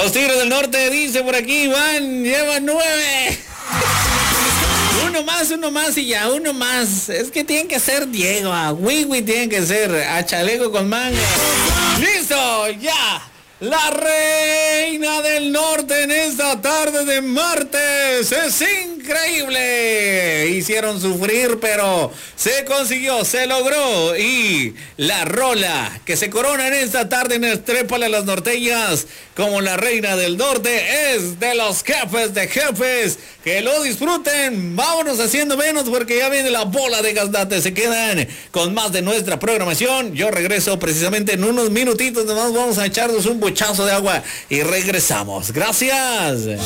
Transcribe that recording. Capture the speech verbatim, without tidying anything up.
Los Tigres del Norte, dice por aquí Iván, llevan nueve. Uno más, uno más y ya, uno más. Es que tienen que ser Diego, a Wiwi tienen que ser, a Chaleco con manga. ¡Listo! ¡Ya! La reina del norte en esta tarde de martes. Es increíble. Hicieron sufrir, pero se consiguió, se logró. Y la rola que se corona en esta tarde en Estrépale a las Norteñas como la reina del norte es de los jefes de jefes. Que lo disfruten. Vámonos haciendo menos porque ya viene la bola de gaznate. Se quedan con más de nuestra programación. Yo regreso precisamente en unos minutitos. Nomás vamos a echarnos un buchazo de agua y regresamos. Gracias.